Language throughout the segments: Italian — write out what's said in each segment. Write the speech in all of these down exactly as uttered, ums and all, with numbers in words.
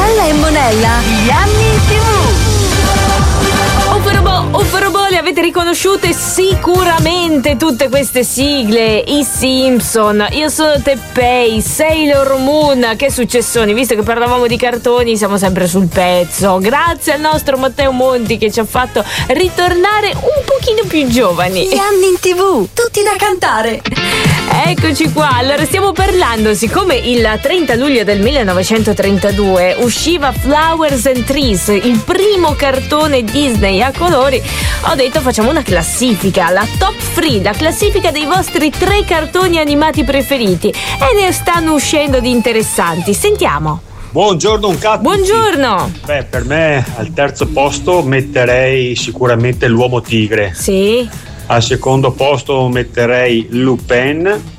Bella e Monella, gli anni tivù. Uforobo, Uforobo, le avete riconosciute sicuramente tutte queste sigle. I Simpson, Io sono Teppei, Sailor Moon. Che successoni, visto che parlavamo di cartoni siamo sempre sul pezzo. Grazie al nostro Matteo Monti che ci ha fatto ritornare un pochino più giovani. Gli anni in tivù, tutti da cantare. Eccoci qua, allora stiamo parlando, siccome il trenta luglio del millenovecentotrentadue usciva Flowers and Trees, il primo cartone Disney a colori, ho detto facciamo una classifica, la top tre, la classifica dei vostri tre cartoni animati preferiti, e ne stanno uscendo di interessanti. Sentiamo. Buongiorno un cazzo. Buongiorno. Beh, per me al terzo posto metterei sicuramente l'Uomo Tigre. Sì. Al secondo posto metterei Lupin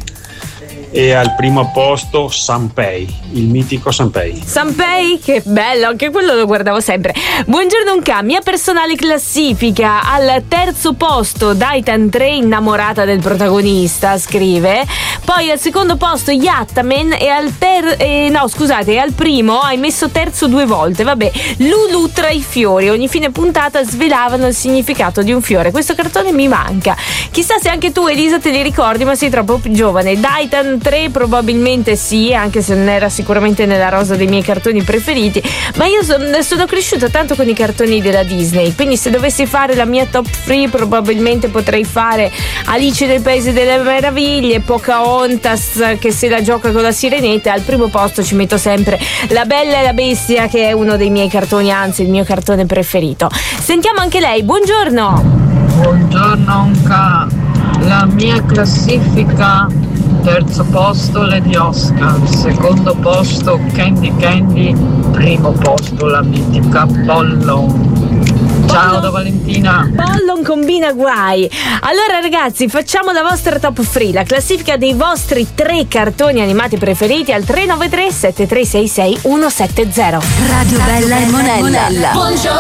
e al primo posto Sanpei, il mitico Sanpei. Sanpei, che bello, anche quello lo guardavo sempre. Buongiorno Unca, mia personale classifica: al terzo posto Daitan tre, innamorata del protagonista, scrive. Poi al secondo posto Yattaman e al ter- eh, no scusate, al primo hai messo terzo due volte, vabbè, Lulu tra i fiori. Ogni fine puntata svelavano il significato di un fiore. Questo cartone mi manca. Chissà se anche tu, Elisa, te li ricordi, ma sei troppo più giovane. Daitan tre probabilmente sì, anche se non era sicuramente nella rosa dei miei cartoni preferiti, ma io son, sono cresciuta tanto con i cartoni della Disney, quindi se dovessi fare la mia top tre probabilmente potrei fare Alice nel Paese delle Meraviglie, Pocahontas che se la gioca con la sirenetta. Al primo posto ci metto sempre La Bella e la Bestia, che è uno dei miei cartoni, anzi il mio cartone preferito. Sentiamo anche lei. Buongiorno. Buongiorno Unca, la mia classifica: terzo posto Lady Oscar, secondo posto Candy Candy, primo posto la mitica Pollon. Ciao da Valentina. Pollon combina guai. Allora ragazzi, facciamo la vostra top tre, la classifica dei vostri tre cartoni animati preferiti al tre nove tre sette tre sei sei uno sette zero. Radio Bella e Monella. Buongiorno